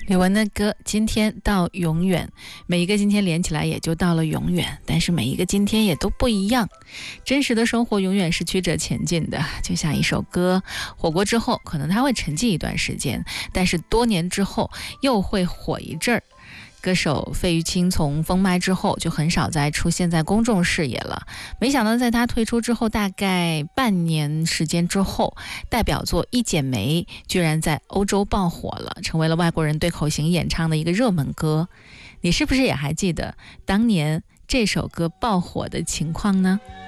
李玟的歌《今天到永远》，每一个今天连起来也就到了永远，但是每一个今天也都不一样。真实的生活永远是曲折前进的，就像一首歌火过之后，可能它会沉寂一段时间，但是多年之后又会火一阵儿。歌手费玉清从封麦之后就很少再出现在公众视野了，没想到在他退出之后大概半年时间之后，代表作《一剪梅》居然在欧洲爆火了，成为了外国人对口型演唱的一个热门歌。你是不是也还记得当年这首歌爆火的情况呢？